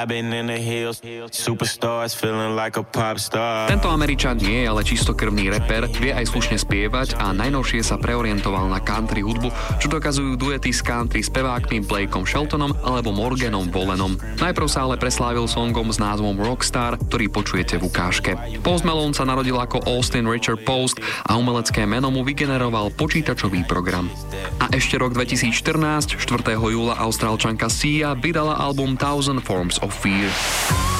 I've been in the hills, superstars feeling like a pop star. Tento Američan nie je ale čistokrvný reper, vie aj slušne spievať a najnovšie sa preorientoval na country hudbu, čo dokazujú duety s country spevákmi Blakeom Sheltonom alebo Morganom Wallenom. Najprv sa ale preslávil songom s názvom Rockstar, ktorý počujete v ukážke. Post Malone sa narodil ako Austin Richard Post a umelecké meno mu vygeneroval počítačový program. A ešte rok 2014, 4. júla Austrálčanka Sia vydala album Thousand Forms of Fear.